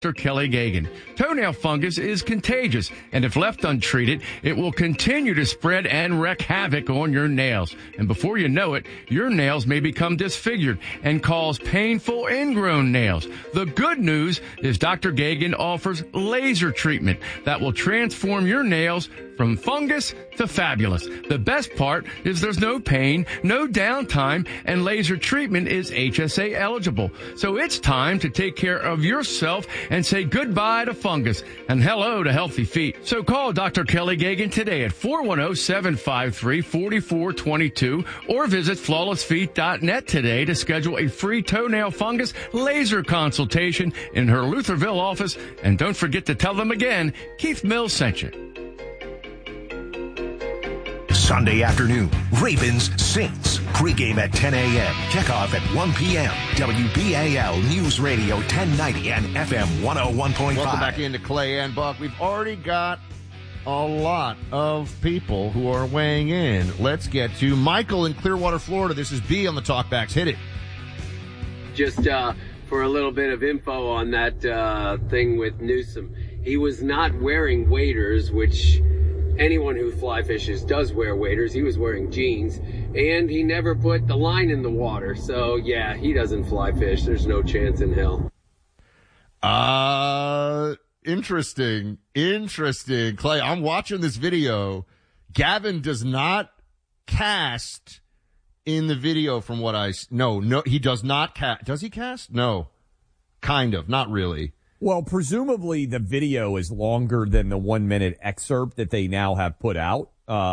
Dr. Kelly Gagan. Toenail fungus is contagious, and if left untreated, it will continue to spread and wreak havoc on your nails. And before you know it, your nails may become disfigured and cause painful ingrown nails. The good news is Dr. Gagan offers laser treatment that will transform your nails from fungus to fabulous. The best part is there's no pain, no downtime, and laser treatment is HSA eligible. So it's time to take care of yourself and say goodbye to fungus and hello to healthy feet. So call Dr. Kelly Gagan today at 410-753-4422 or visit flawlessfeet.net today to schedule a free toenail fungus laser consultation in her Lutherville office. And don't forget to tell them again, Keith Mills sent you. Sunday afternoon, Ravens, Saints. Pregame at 10 a.m. Kickoff at 1 p.m. WBAL News Radio 1090 and FM 101.5. Welcome back into Clay and Buck. We've already got a lot of people who are weighing in. Let's get to Michael in Clearwater, Florida. This is B on the Talkbacks. Hit it. Just for a little bit of info on that thing with Newsom. He was not wearing waders, which anyone who fly fishes does wear waders. He was wearing jeans, and he never put the line in the water. So, yeah, he doesn't fly fish. There's no chance in hell. Interesting. Clay, I'm watching this video. Gavin does not cast in the video from what No, he does not cast. Does he cast? No. Kind of. Not really. Well, presumably the video is longer than the 1 minute excerpt that they now have put out.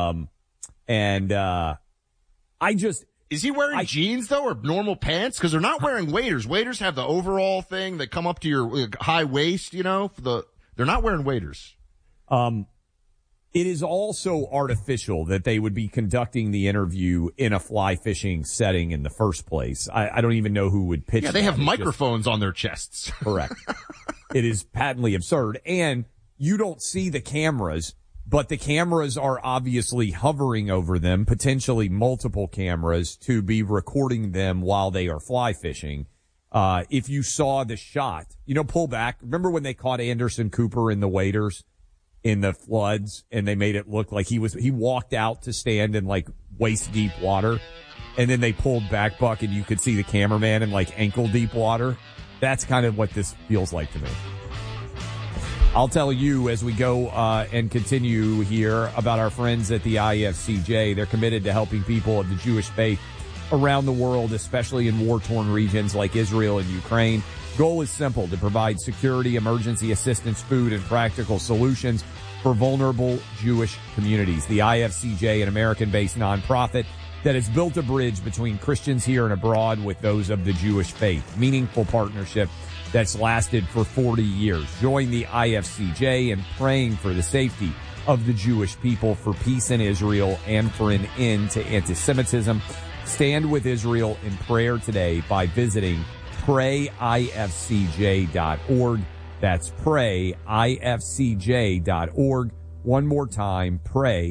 Is he wearing jeans though, or normal pants? Cause they're not wearing waders. Waders have the overall thing that come up to your high waist, you know, they're not wearing waders. It is also artificial that they would be conducting the interview in a fly fishing setting in the first place. I don't even know who would pitch. Yeah, they have microphones on their chests. Correct. It is patently absurd. And you don't see the cameras, but the cameras are obviously hovering over them, potentially multiple cameras to be recording them while they are fly fishing. If you saw the shot, pull back. Remember when they caught Anderson Cooper in the waders in the floods and they made it look like he walked out to stand in like waist deep water, and then they pulled back, Buck, and you could see the cameraman in like ankle deep water? That's kind of what this feels like to me. I'll tell you as we go and continue here about our friends at the IFCJ. They're committed to helping people of the Jewish faith around the world, especially in war-torn regions like Israel and Ukraine. Goal is simple: to provide security, emergency assistance, food, and practical solutions for vulnerable Jewish communities. The IFCJ, an American-based nonprofit that has built a bridge between Christians here and abroad with those of the Jewish faith. Meaningful partnership that's lasted for 40 years. Join the IFCJ in praying for the safety of the Jewish people, for peace in Israel, and for an end to anti-Semitism. Stand with Israel in prayer today by visiting PrayIFCJ.org. That's PrayIFCJ.org. One more time,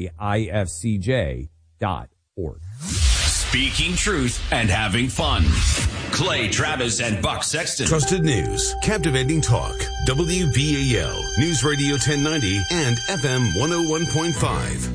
PrayIFCJ.org. Speaking truth and having fun. Clay Travis and Buck Sexton. Trusted news, captivating talk. WBAL News Radio 1090 and FM 101.5.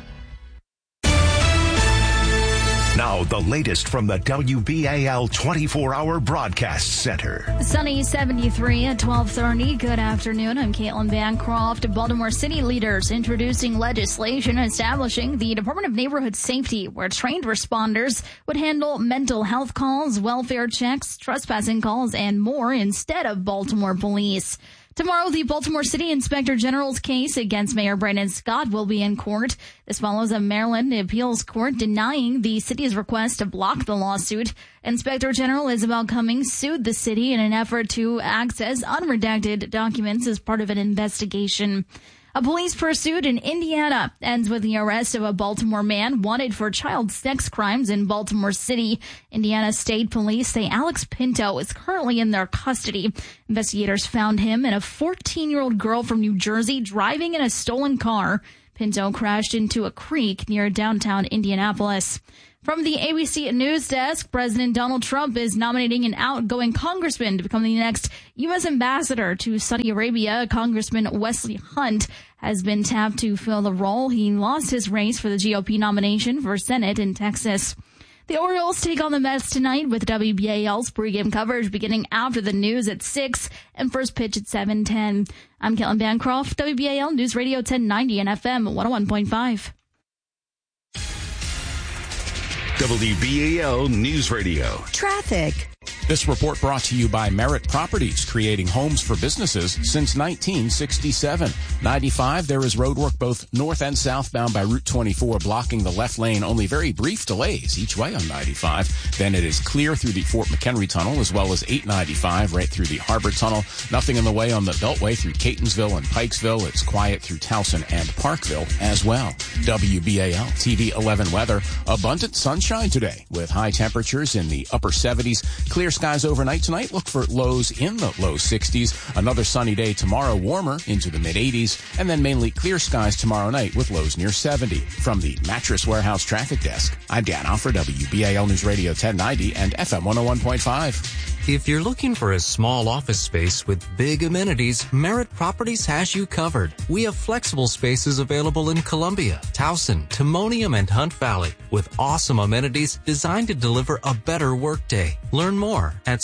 Now, the latest from the WBAL 24-hour broadcast center. Sunny 73 at 12:30. Good afternoon. I'm Caitlin Bancroft. Baltimore City leaders introducing legislation establishing the Department of Neighborhood Safety, where trained responders would handle mental health calls, welfare checks, trespassing calls, and more instead of Baltimore police. Tomorrow, the Baltimore City Inspector General's case against Mayor Brandon Scott will be in court. This follows a Maryland appeals court denying the city's request to block the lawsuit. Inspector General Isabel Cummings sued the city in an effort to access unredacted documents as part of an investigation. A police pursuit in Indiana ends with the arrest of a Baltimore man wanted for child sex crimes in Baltimore City. Indiana State Police say Alex Pinto is currently in their custody. Investigators found him and a 14-year-old girl from New Jersey driving in a stolen car. Pinto crashed into a creek near downtown Indianapolis. From the ABC News Desk, President Donald Trump is nominating an outgoing congressman to become the next U.S. ambassador to Saudi Arabia. Congressman Wesley Hunt has been tapped to fill the role. He lost his race for the GOP nomination for Senate in Texas. The Orioles take on the Mets tonight with WBAL's pregame coverage beginning after the news at 6 and first pitch at 7:10. I'm Caitlin Bancroft, WBAL News Radio 1090 and FM 101.5. WBAL News Radio. Traffic. This report brought to you by Merritt Properties, creating homes for businesses since 1967. 95, there is roadwork both north and southbound by Route 24, blocking the left lane. Only very brief delays each way on 95. Then it is clear through the Fort McHenry Tunnel, as well as 895 right through the Harbor Tunnel. Nothing in the way on the Beltway through Catonsville and Pikesville. It's quiet through Towson and Parkville as well. WBAL TV 11 weather. Abundant sunshine today with high temperatures in the upper 70s. Clear skies overnight tonight. Look for lows in the low 60s. Another sunny day tomorrow, warmer into the mid-80s. And then mainly clear skies tomorrow night with lows near 70. From the Mattress Warehouse Traffic Desk, I'm Dan Alford, WBAL News Radio 1090 and FM 101.5. If you're looking for a small office space with big amenities, Merritt Properties has you covered. We have flexible spaces available in Columbia, Towson, Timonium, and Hunt Valley with awesome amenities designed to deliver a better workday. Learn more at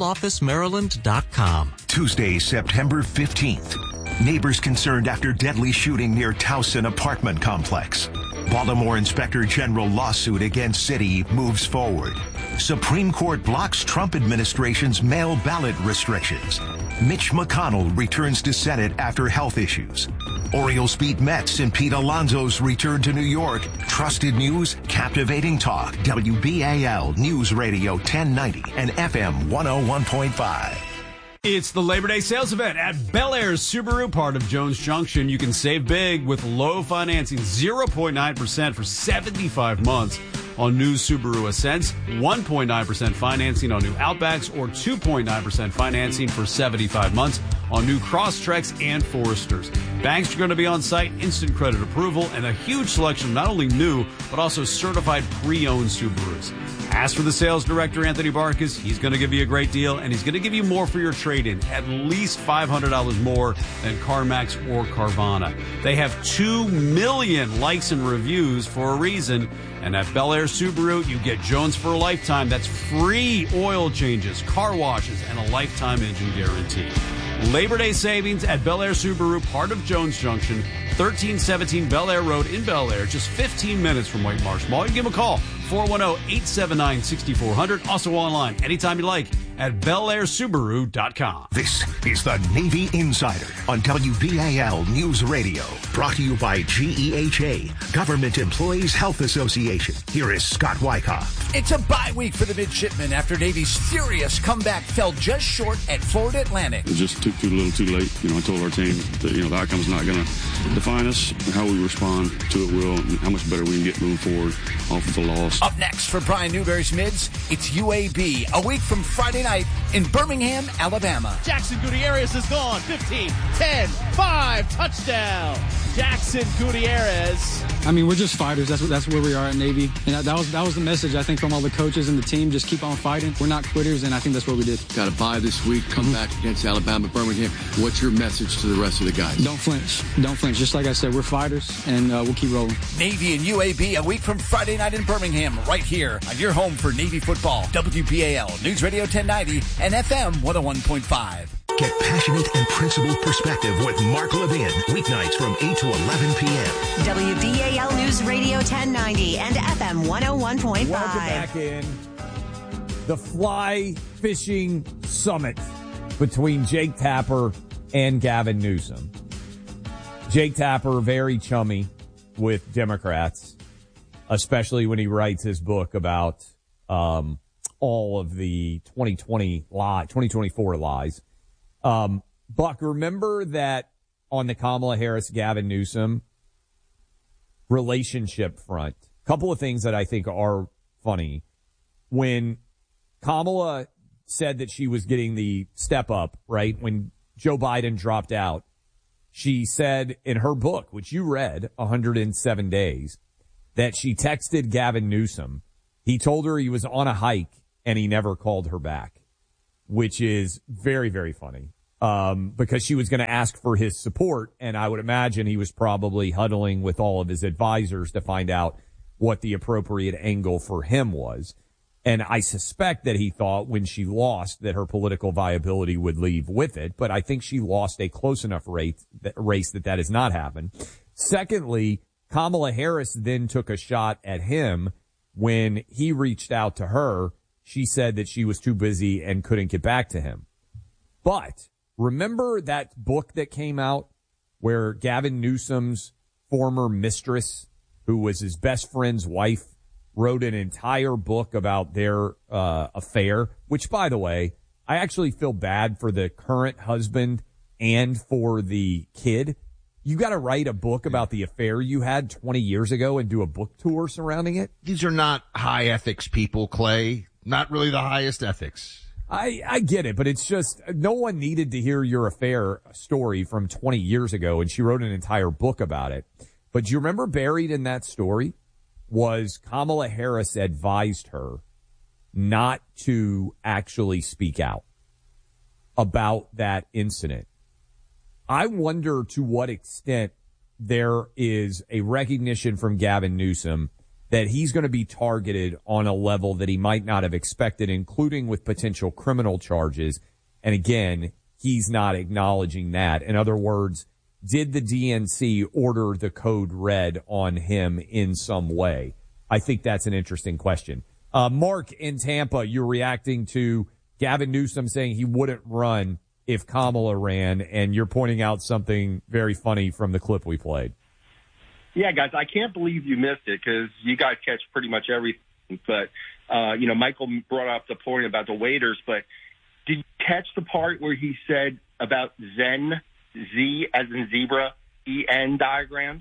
smallofficemaryland.com. Tuesday, September 15th. Neighbors concerned after deadly shooting near Towson apartment complex. Baltimore Inspector General lawsuit against city moves forward. Supreme Court blocks Trump administration's mail ballot restrictions. Mitch McConnell returns to Senate after health issues. Orioles beat Mets and Pete Alonso's return to New York. Trusted news, captivating talk. WBAL News Radio 1090 and FM 101.5. It's the Labor Day sales event at Bel Air Subaru, part of Jones Junction. You can save big with low financing, 0.9% for 75 months on new Subaru Ascents, 1.9% financing on new Outbacks, or 2.9% financing for 75 months on new Crosstreks and Foresters. Banks are going to be on site, instant credit approval, and a huge selection of not only new, but also certified pre-owned Subarus. Ask for the sales director, Anthony Barkas. He's going to give you a great deal, and he's going to give you more for your trade-in, at least $500 more than CarMax or Carvana. They have 2 million likes and reviews for a reason. And at Bel Air Subaru, you get Jones for a lifetime. That's free oil changes, car washes, and a lifetime engine guarantee. Labor Day savings at Bel Air Subaru, part of Jones Junction, 1317 Bel Air Road in Bel Air, just 15 minutes from White Marsh Mall. You can give them a call, 410-879-6400. Also online, anytime you like, at BelAirSubaru.com. This is the Navy Insider on WBAL News Radio. Brought to you by GEHA, Government Employees Health Association. Here is Scott Wyckoff. It's a bye week for the midshipmen after Navy's furious comeback fell just short at Florida Atlantic. It just took too little too late. I told our team that, the outcome's not going to define us. How we respond to it will, and how much better we can get moving forward off of the loss. Up next for Brian Newberry's Mids, it's UAB, a week from Friday night in Birmingham, Alabama. Jackson Gutierrez is gone. 15, 10, 5, touchdown. Jackson Gutierrez. We're just fighters. That's where we are at Navy. And that was the message, I think, from all the coaches and the team. Just keep on fighting. We're not quitters, and I think that's what we did. Got a bye this week. Come back against Alabama, Birmingham. What's your message to the rest of the guys? Don't flinch. Don't flinch. Just like I said, we're fighters, and we'll keep rolling. Navy and UAB, a week from Friday night in Birmingham, right here on your home for Navy football. WBAL News Radio 1090 and FM 101.5. Get passionate and principled perspective with Mark Levin. Weeknights from 8 to 11 p.m. WBAL News Radio 1090 and FM 101.5. Welcome back in. The Fly Fishing Summit between Jake Tapper and Gavin Newsom. Jake Tapper, very chummy with Democrats, especially when he writes his book about all of the 2024 lies. Buck, remember that on the Kamala Harris-Gavin Newsom relationship front, a couple of things that I think are funny. When Kamala said that she was getting the step up, right, when Joe Biden dropped out, she said in her book, which you read, 107 Days, that she texted Gavin Newsom He told her he was on a hike and he never called her back, which is very, very funny. Because she was going to ask for his support, and I would imagine he was probably huddling with all of his advisors to find out what the appropriate angle for him was. And I suspect that he thought when she lost that her political viability would leave with it, but I think she lost a close enough race that has not happened. Secondly, Kamala Harris then took a shot at him when he reached out to her. She said that she was too busy and couldn't get back to him. But remember that book that came out where Gavin Newsom's former mistress, who was his best friend's wife, wrote an entire book about their affair, which, by the way, I actually feel bad for the current husband and for the kid. You got to write a book about the affair you had 20 years ago and do a book tour surrounding it? These are not high ethics people, Clay. Not really the highest ethics. I get it, but it's just no one needed to hear your affair story from 20 years ago, and she wrote an entire book about it. But do you remember buried in that story was Kamala Harris advised her not to actually speak out about that incident. I wonder to what extent there is a recognition from Gavin Newsom that he's going to be targeted on a level that he might not have expected, including with potential criminal charges. And again, he's not acknowledging that. In other words, did the DNC order the code red on him in some way? I think that's an interesting question. Mark in Tampa, you're reacting to Gavin Newsom saying he wouldn't run if Kamala ran, and you're pointing out something very funny from the clip we played. Yeah, guys, I can't believe you missed it because you guys catch pretty much everything. But, Michael brought up the point about the waiters, but did you catch the part where he said about Zen, Z as in zebra, EN diagrams?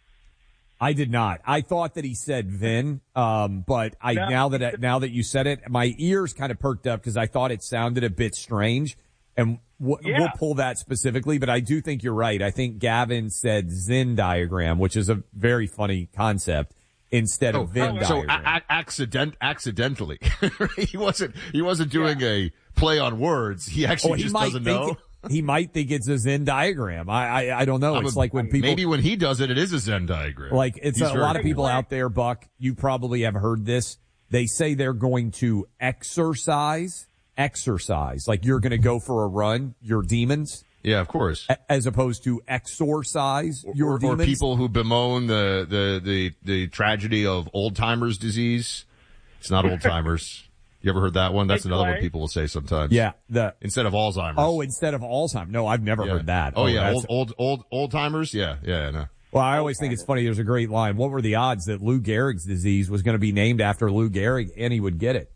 I did not. I thought that he said Vin, but now that you said it, my ears kind of perked up because I thought it sounded a bit strange. And we'll pull that specifically, but I do think you're right. I think Gavin said Zen diagram, which is a very funny concept, instead of Venn diagram. So accidentally, he wasn't doing a play on words. He actually just doesn't know. He might think it's a Zen diagram. I don't know. It's like when people maybe when he does it, it is a Zen diagram. Like it's a lot of people out there, Buck. You probably have heard this. They say they're going to exercise, like you're going to go for a run, your demons. Yeah, of course. As opposed to exorcise your demons. Or people who bemoan the tragedy of old timers disease. It's not old timers. You ever heard that one? That's another one people will say sometimes. Yeah. Instead of Alzheimer's. Oh, instead of Alzheimer's. No, I've never heard that. Oh yeah. Old timers. Yeah. No. Well, I always think it's funny. There's a great line. What were the odds that Lou Gehrig's disease was going to be named after Lou Gehrig and he would get it?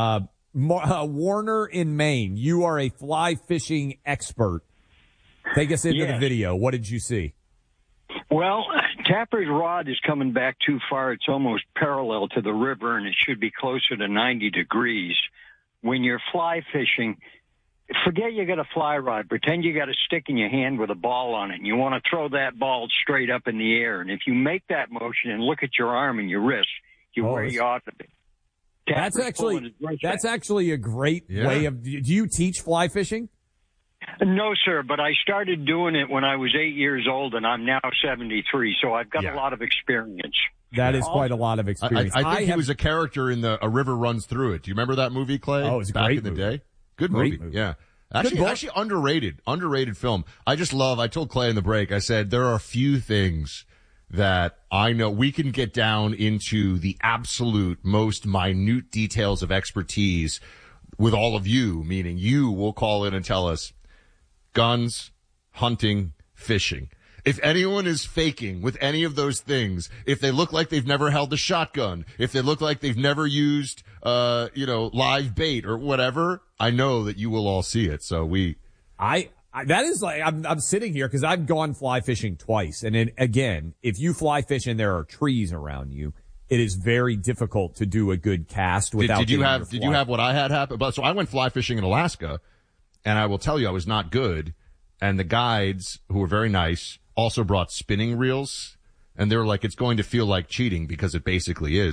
Warner in Maine, you are a fly fishing expert. Take us into the video. What did you see? Well, Tapper's rod is coming back too far. It's almost parallel to the river, and it should be closer to 90 degrees. When you're fly fishing, forget you got a fly rod. Pretend you got a stick in your hand with a ball on it, and you want to throw that ball straight up in the air. And if you make that motion and look at your arm and your wrist, you're where you ought to be. That's actually a great way of. Do you teach fly fishing? No, sir, but I started doing it when I was 8 years old, and I'm now 73, so I've got a lot of experience. That is quite a lot of experience. I think he was a character in A River Runs Through It. Do you remember that movie, Clay? Oh, it was a back great in the movie. day. Good movie. Yeah. Actually underrated film. I told Clay in the break, I said there are a few things that I know we can get down into the absolute most minute details of expertise with all of you, meaning you will call in and tell us guns, hunting, fishing. If anyone is faking with any of those things, if they look like they've never held a shotgun, if they look like they've never used, live bait or whatever, I know that you will all see it. So that is like, I'm sitting here because I've gone fly fishing twice. And then again, if you fly fish and there are trees around you, it is very difficult to do a good cast without. Did you have what I had happen? But so I went fly fishing in Alaska, and I will tell you I was not good. And the guides, who were very nice, also brought spinning reels, and they were like, it's going to feel like cheating because it basically is.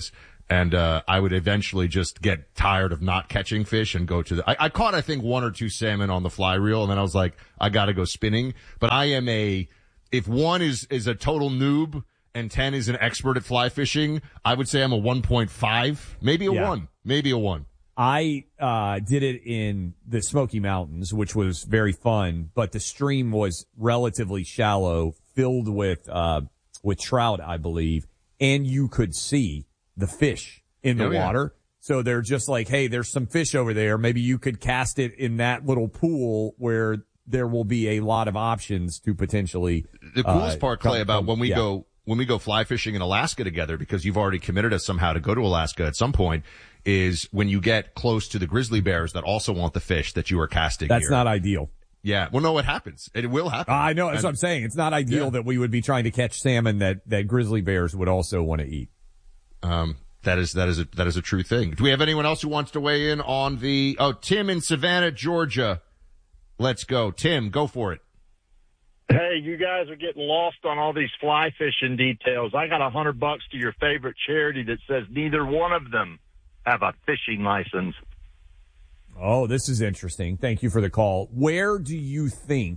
And I would eventually just get tired of not catching fish and go to the. I caught, I think, 1 or 2 salmon on the fly reel, and then I was like, I got to go spinning. But I am if 1 is a total noob and 10 is an expert at fly fishing, I would say I'm a 1.5, maybe a 1, maybe a 1. I did it in the Smoky Mountains, which was very fun, but the stream was relatively shallow, filled with trout, I believe, and you could see the fish in the water. So they're just like, hey, there's some fish over there. Maybe you could cast it in that little pool where there will be a lot of options to potentially. The coolest part, Clay, about when we go fly fishing in Alaska together, because you've already committed us somehow to go to Alaska at some point, is when you get close to the grizzly bears that also want the fish that you are casting. That's not ideal. Yeah. Well, no, it happens. It will happen. I know. That's what I'm saying. It's not ideal that we would be trying to catch salmon that grizzly bears would also want to eat. That is a true thing. Do we have anyone else who wants to weigh in on Tim in Savannah, Georgia? Let's go. Tim, go for it. Hey, you guys are getting lost on all these fly fishing details. I got $100 to your favorite charity that says neither one of them have a fishing license. Oh, this is interesting. Thank you for the call. Where do you think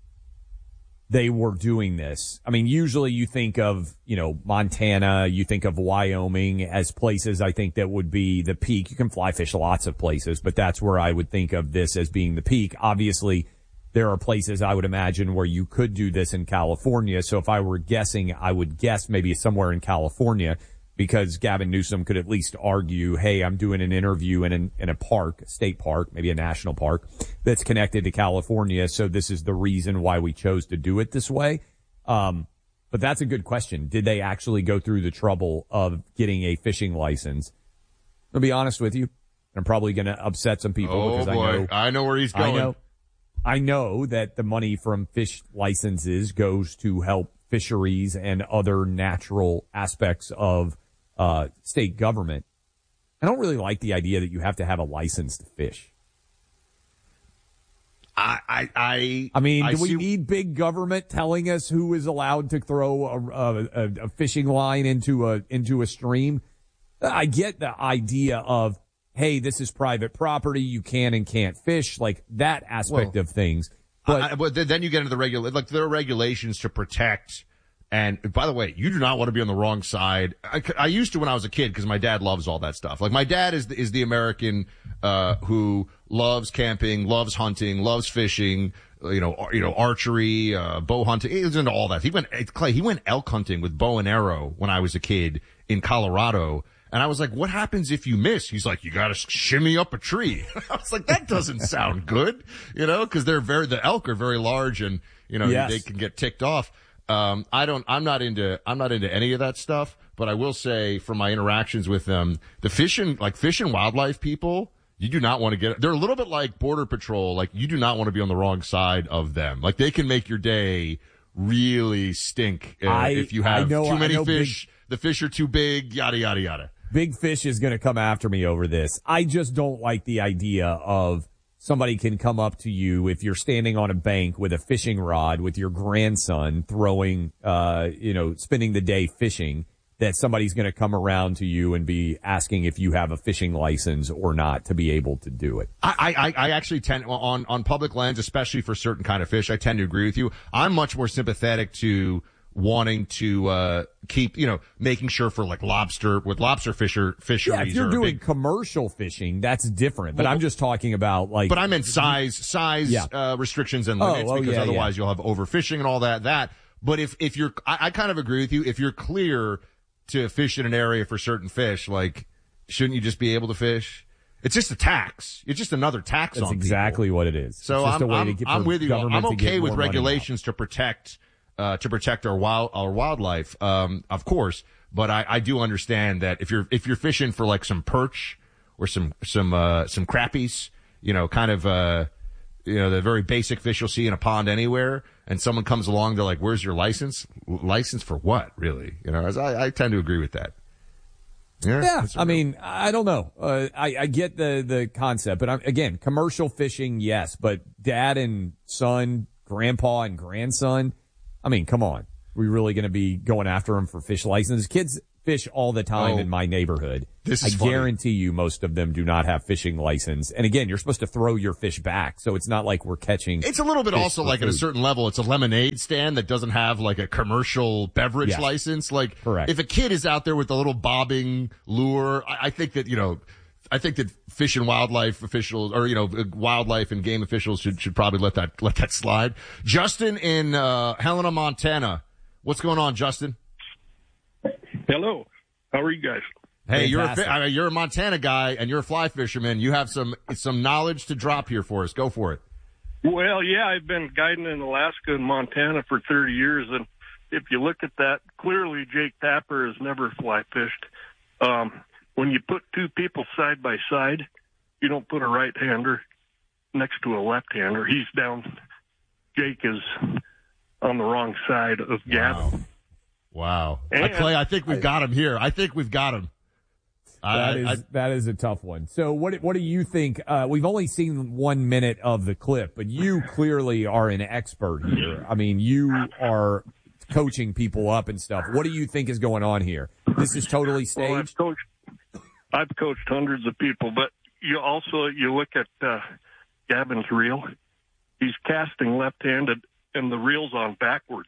they were doing this? I mean, usually you think of, Montana, you think of Wyoming as places I think that would be the peak. You can fly fish lots of places, but that's where I would think of this as being the peak. Obviously, there are places I would imagine where you could do this in California. So if I were guessing, I would guess maybe somewhere in California, because Gavin Newsom could at least argue, hey, I'm doing an interview in a park, a state park, maybe a national park that's connected to California. So this is the reason why we chose to do it this way. But that's a good question. Did they actually go through the trouble of getting a fishing license? I'll be honest with you. I'm probably going to upset some people because I know where he's going. I know that the money from fish licenses goes to help fisheries and other natural aspects of state government. I don't really like the idea that you have to have a license to fish. I mean, do we need big government telling us who is allowed to throw a fishing line into a stream? I get the idea of, hey, this is private property. You can and can't fish, like that aspect of things. But then you get into there are regulations to protect. And by the way, you do not want to be on the wrong side. I used to when I was a kid, because my dad loves all that stuff. Like my dad is the American who loves camping, loves hunting, loves fishing, archery, bow hunting. He's into all that. He went elk hunting with bow and arrow when I was a kid in Colorado. And I was like, what happens if you miss? He's like, you got to shimmy up a tree. I was like, that doesn't sound good, because the elk are very large and, they can get ticked off. I'm not into any of that stuff, but I will say from my interactions with them, the fish and wildlife people, you do not want to they're a little bit like Border Patrol. Like you do not want to be on the wrong side of them. Like they can make your day really stink if you have too many fish. The fish are too big, yada, yada, yada. Big fish is going to come after me over this. I just don't like the idea of somebody can come up to you if you're standing on a bank with a fishing rod with your grandson throwing, spending the day fishing, that somebody's going to come around to you and be asking if you have a fishing license or not to be able to do it. I actually tend on public lands, especially for certain kind of fish, I tend to agree with you. I'm much more sympathetic to wanting to keep, making sure for like lobster fisheries. Yeah, if you're doing commercial fishing, that's different. But I'm just talking about like. But I meant size restrictions and limits because otherwise you'll have overfishing and all that. But if you're, I kind of agree with you. If you're clear to fish in an area for certain fish, like, shouldn't you just be able to fish? It's just a tax. It's just another tax on people. That's exactly what it is. So I'm with you. I'm okay with regulations to protect our wildlife, of course. But I do understand that if you're fishing for like some perch or some crappies, the very basic fish you'll see in a pond anywhere, and someone comes along, they're like, "Where's your license? License for what? Really?" I tend to agree with that. Yeah, I mean, I don't know. I get the concept, but again, commercial fishing, yes, but dad and son, grandpa and grandson. I mean, come on. We're really going to be going after them for fish licenses. fish all the time in my neighborhood. This is I funny. guarantee you most of them do not have fishing license. And again, you're supposed to throw your fish back, so it's not like we're catching. It's a little bit fish also for like at a food. certain level, it's a lemonade stand that doesn't have like a commercial beverage Yes. license. Like, Correct. if a kid is out there with a little bobbing lure, I think that, I think that fish and wildlife officials, or, wildlife and game officials should probably let that slide. Justin in, Helena, Montana. What's going on, Justin? Hello. How are you guys? Hey, Fantastic. you're a Montana guy and you're a fly fisherman. You have some knowledge to drop here for us. Go for it. Well, yeah, I've been guiding in Alaska and Montana for 30 years, and if you look at that, clearly Jake Tapper has never fly fished. When you put two people side by side, you don't put a right-hander next to a left-hander. He's down. Jake is on the wrong side of Gavin. Wow. And- Clay, I think we've got him here. I think we've got him. That is a tough one. So what do you think? We've only seen 1 minute of the clip, but you clearly are an expert here. I mean, you are coaching people up and stuff. What do you think is going on here? This is totally staged? Well, I've coached hundreds of people, but you look at Gavin's reel. He's casting left-handed, and the reel's on backwards.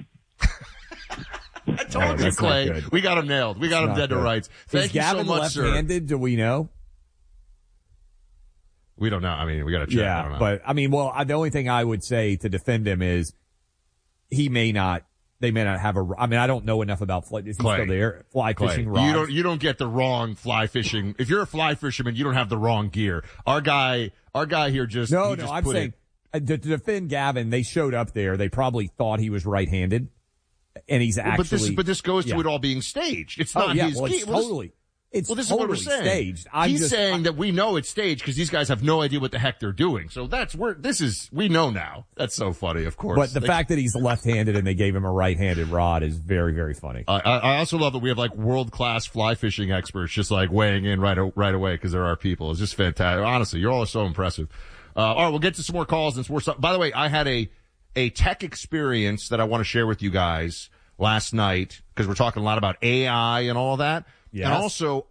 I told you, Clay. We got him nailed. We got him dead to rights. Thank Is you Gavin so much, sir. left-handed? Do we know? We don't know. I mean, we got to check. I Yeah, don't know. but I mean, the only thing I would say to defend him is they may not have I don't know enough about fly. Is he Clay, still there? Fly Clay, fishing rods. you don't get the wrong fly fishing. If you're a fly fisherman, you don't have the wrong gear. Our guy here just No, just I'm put saying to defend Gavin, they showed up there. They probably thought he was right-handed, and he's actually. But this goes to yeah. it all being staged. It's not his well, gear. it's totally. It's this totally is what we're saying. staged. He's saying that we know it's staged because these guys have no idea what the heck they're doing. So we know now. That's so funny, of course. But the fact that he's left-handed and they gave him a right-handed rod is very, very funny. I also love that we have like world-class fly fishing experts just like weighing in right away because they're our people. It's just fantastic. Honestly, you're all so impressive. All right, we'll get to some more calls and some more stuff. By the way, I had a tech experience that I want to share with you guys last night because we're talking a lot about AI and all that. Yes. And also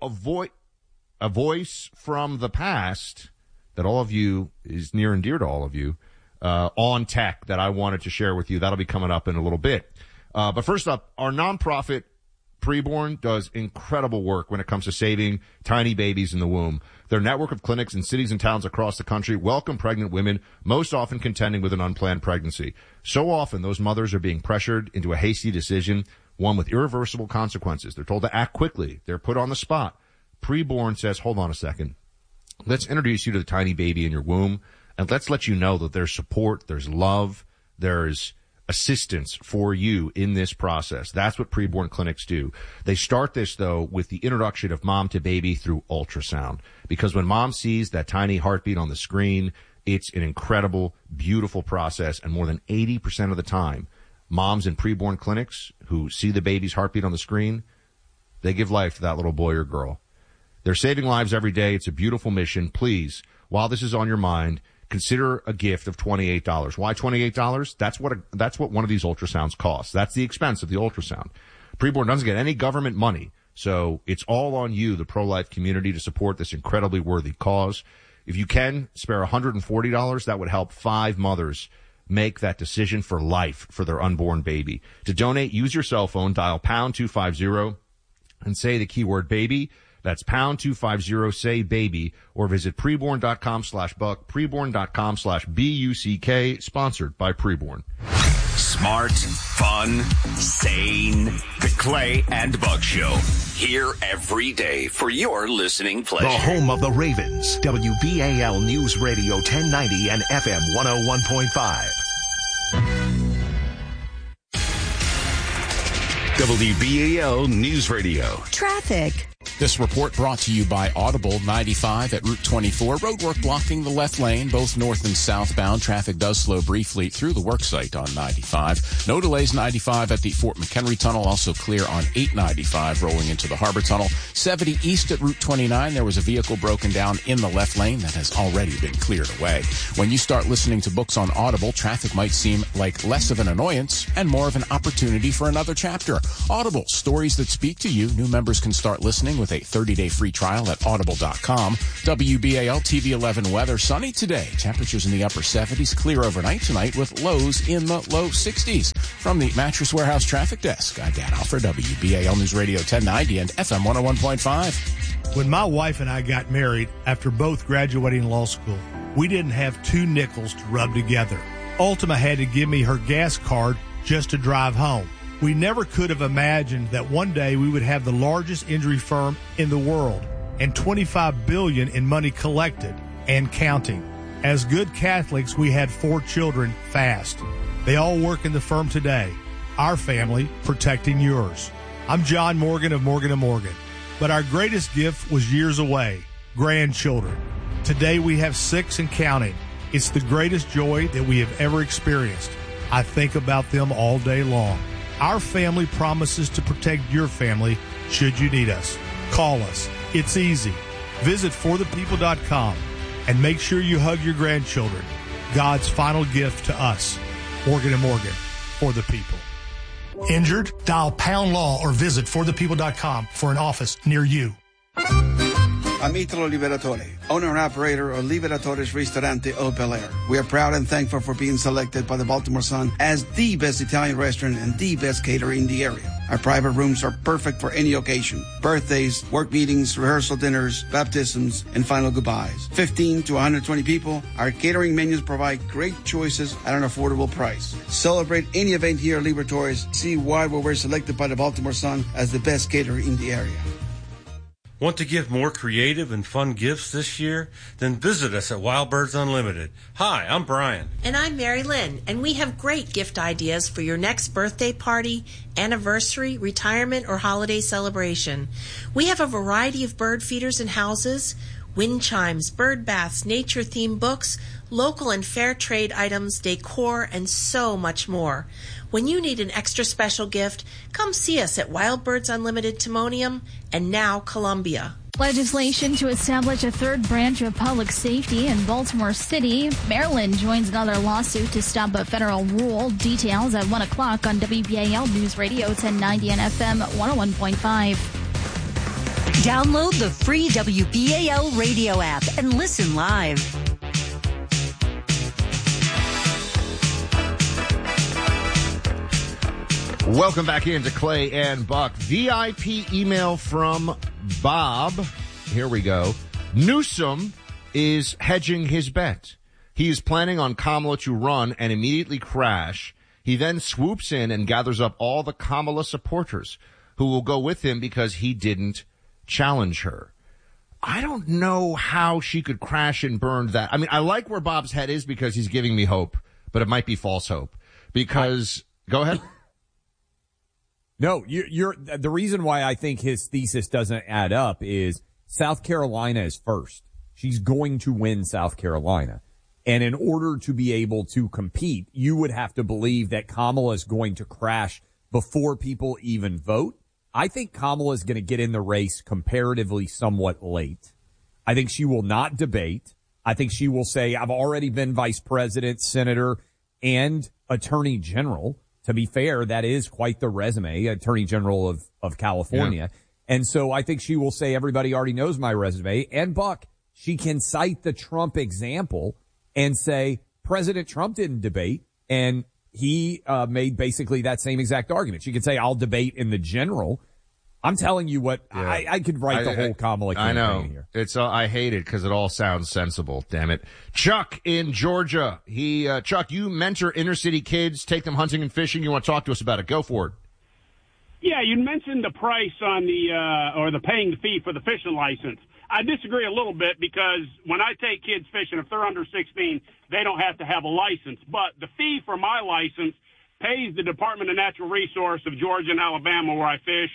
a voice from the past that all of you is near and dear to all of you, on tech that I wanted to share with you. That'll be coming up in a little bit. But first up, our nonprofit Preborn does incredible work when it comes to saving tiny babies in the womb. Their network of clinics in cities and towns across the country welcome pregnant women, most often contending with an unplanned pregnancy. So often those mothers are being pressured into a hasty decision, one with irreversible consequences. They're told to act quickly. They're put on the spot. Preborn says, hold on a second. Let's introduce you to the tiny baby in your womb, and let's let you know that there's support, there's love, there's assistance for you in this process. That's what preborn clinics do. They start this, though, with the introduction of mom to baby through ultrasound. Because when mom sees that tiny heartbeat on the screen, it's an incredible, beautiful process. And more than 80% of the time, moms in preborn clinics who see the baby's heartbeat on the screen, they give life to that little boy or girl. They're saving lives every day. It's a beautiful mission. Please, while this is on your mind, consider a gift of $28. Why $28? That's what one of these ultrasounds costs. That's the expense of the ultrasound. Preborn doesn't get any government money, so it's all on you, the pro-life community, to support this incredibly worthy cause. If you can spare $140, that would help 5 mothers make that decision for life for their unborn baby. To donate, use your cell phone, dial pound 250, and say the keyword baby. That's pound 250, say baby, or visit preborn.com/buck, preborn.com/BUCK, sponsored by Preborn. Smart, fun, sane. The Clay and Buck Show. Here every day for your listening pleasure. The home of the Ravens. WBAL News Radio 1090 and FM 101.5. WBAL News Radio. Traffic. This report brought to you by Audible. 95 at Route 24. Roadwork blocking the left lane, both north and southbound. Traffic does slow briefly through the work site on 95. No delays 95 at the Fort McHenry Tunnel. Also clear on 895 rolling into the Harbor Tunnel. 70 east at Route 29. There was a vehicle broken down in the left lane that has already been cleared away. When you start listening to books on Audible, traffic might seem like less of an annoyance and more of an opportunity for another chapter. Audible, stories that speak to you. New members can start listening with a 30-day free trial at audible.com. WBAL TV 11 weather. Sunny today. Temperatures in the upper 70s. Clear overnight tonight with lows in the low 60s. From the Mattress Warehouse Traffic Desk, I'm Dan Alford, WBAL News Radio 1090 and FM 101.5. When my wife and I got married after both graduating law school, we didn't have 2 nickels to rub together. Ultima had to give me her gas card just to drive home. We never could have imagined that one day we would have the largest injury firm in the world and $25 billion in money collected and counting. As good Catholics, we had 4 children fast. They all work in the firm today. Our family protecting yours. I'm John Morgan of Morgan & Morgan. But our greatest gift was years away, grandchildren. Today we have 6 and counting. It's the greatest joy that we have ever experienced. I think about them all day long. Our family promises to protect your family should you need us. Call us. It's easy. Visit forthepeople.com and make sure you hug your grandchildren. God's final gift to us. Morgan & Morgan, for the people. Injured? Dial pound law or visit forthepeople.com for an office near you. I'm Italo Liberatore, owner and operator of Liberatore's Ristorante Au Bel Air. We are proud and thankful for being selected by the Baltimore Sun as the best Italian restaurant and the best caterer in the area. Our private rooms are perfect for any occasion. Birthdays, work meetings, rehearsal dinners, baptisms, and final goodbyes. 15 to 120 people. Our catering menus provide great choices at an affordable price. Celebrate any event here at Liberatore's. See why we were selected by the Baltimore Sun as the best caterer in the area. Want to give more creative and fun gifts this year? Then visit us at Wild Birds Unlimited. Hi, I'm Brian. And I'm Mary Lynn, and we have great gift ideas for your next birthday party, anniversary, retirement, or holiday celebration. We have a variety of bird feeders and houses, wind chimes, bird baths, nature-themed books, local and fair trade items, decor, and so much more. When you need an extra special gift, come see us at Wild Birds Unlimited Timonium and now Columbia. Legislation to establish a 3rd branch of public safety in Baltimore City. Maryland joins another lawsuit to stop a federal rule. Details at 1 o'clock on WBAL News Radio 1090 and FM 101.5. Download the free WBAL radio app and listen live. Welcome back into Clay and Buck. VIP email from Bob. Here we go. Newsom is hedging his bet. He is planning on Kamala to run and immediately crash. He then swoops in and gathers up all the Kamala supporters who will go with him because he didn't challenge her. I don't know how she could crash and burn that. I mean, I like where Bob's head is because he's giving me hope, but it might be false hope. Because, go ahead. No, you're the reason why I think his thesis doesn't add up is South Carolina is first. She's going to win South Carolina. And in order to be able to compete, you would have to believe that Kamala is going to crash before people even vote. I think Kamala is going to get in the race comparatively somewhat late. I think she will not debate. I think she will say, I've already been vice president, senator, and attorney general. To be fair, that is quite the resume, Attorney General of California. Yeah. And so I think she will say everybody already knows my resume. And Buck, she can cite the Trump example and say President Trump didn't debate, and he made basically that same exact argument. She could say, I'll debate in the general. I'm telling you what, yeah. I could write the whole Kamala campaign here. It's I hate it because it all sounds sensible. Damn it, Chuck in Georgia. Chuck, you mentor inner city kids, take them hunting and fishing. You want to talk to us about it? Go for it. Yeah, you mentioned the price on the paying the fee for the fishing license. I disagree a little bit because when I take kids fishing, if they're under 16, they don't have to have a license. But the fee for my license pays the Department of Natural Resources of Georgia and Alabama where I fish.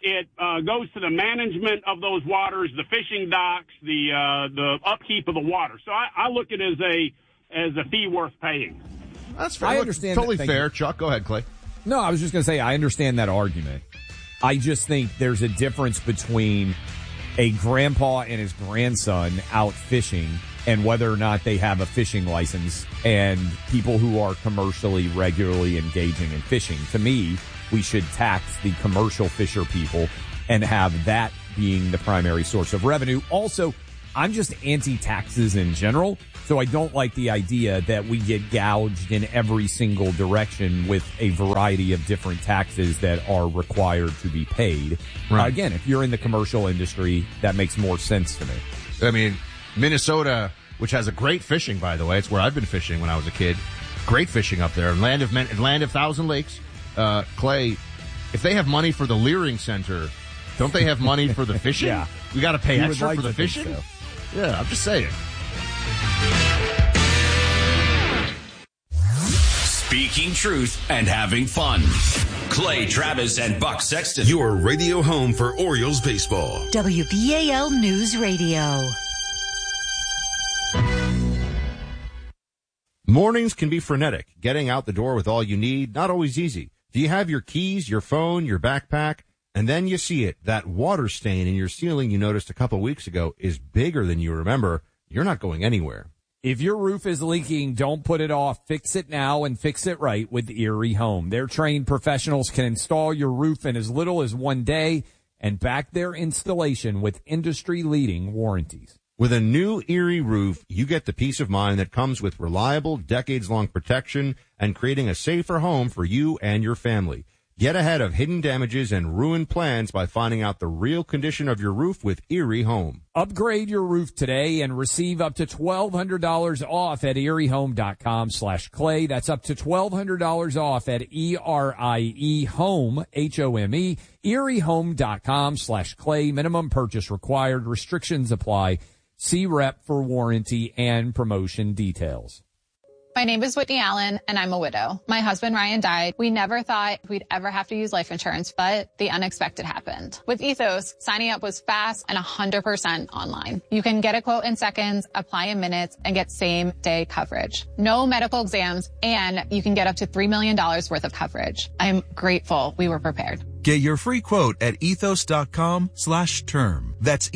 it goes to the management of those waters, the fishing docks, the upkeep of the water. So I look at it as a fee worth paying. That's fair. I understand. Totally that. fair. Chuck, go ahead, Clay. No, I was just going to say, I understand that argument. I just think there's a difference between a grandpa and his grandson out fishing and whether or not they have a fishing license and people who are commercially regularly engaging in fishing. To me, we should tax the commercial fisher people and have that being the primary source of revenue. Also, I'm just anti-taxes in general, so I don't like the idea that we get gouged in every single direction with a variety of different taxes that are required to be paid. Right. Again, if you're in the commercial industry, that makes more sense to me. I mean, Minnesota, which has a great fishing, by the way. It's where I've been fishing when I was a kid. Great fishing up there. Land of Thousand Lakes. Clay, if they have money for the Leering Center, don't they have money for the fishing? Yeah. We got to pay You extra would like for the to think fishing? so. Yeah, I'm just saying. Speaking truth and having fun. Clay Travis and Buck Sexton. Your radio home for Orioles baseball. WBAL News Radio. Mornings can be frenetic. Getting out the door with all you need, not always easy. Do you have your keys, your phone, your backpack? And then you see it. That water stain in your ceiling you noticed a couple weeks ago is bigger than you remember. You're not going anywhere. If your roof is leaking, don't put it off. Fix it now and fix it right with Erie Home. Their trained professionals can install your roof in as little as 1 day and back their installation with industry-leading warranties. With a new Erie roof, you get the peace of mind that comes with reliable, decades-long protection and creating a safer home for you and your family. Get ahead of hidden damages and ruined plans by finding out the real condition of your roof with Erie Home. Upgrade your roof today and receive up to $1,200 off at eriehome.com/clay. That's up to $1,200 off at ERIE-HOME, H-O-M-E, eriehome.com/clay. Minimum purchase required. Restrictions apply. See rep for warranty and promotion details. My name is Whitney Allen, and I'm a widow. My husband, Ryan, died. We never thought we'd ever have to use life insurance, but the unexpected happened. With Ethos, signing up was fast and 100% online. You can get a quote in seconds, apply in minutes, and get same-day coverage. No medical exams, and you can get up to $3 million worth of coverage. I'm grateful we were prepared. Get your free quote at ethos.com/term. That's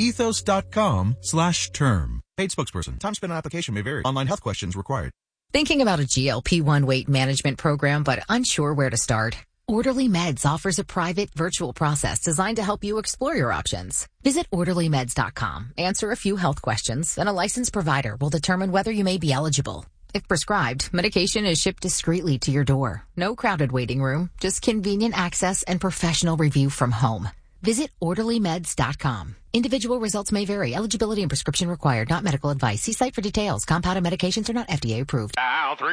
ethos.com/term. Paid spokesperson. Time spent on application may vary. Online health questions required. Thinking about a GLP-1 weight management program but unsure where to start? Orderly Meds offers a private virtual process designed to help you explore your options. Visit orderlymeds.com, answer a few health questions, and a licensed provider will determine whether you may be eligible. If prescribed, medication is shipped discreetly to your door. No crowded waiting room, just convenient access and professional review from home. Visit orderlymeds.com. Individual results may vary. Eligibility and prescription required. Not medical advice. See site for details. Compounded medications are not FDA approved.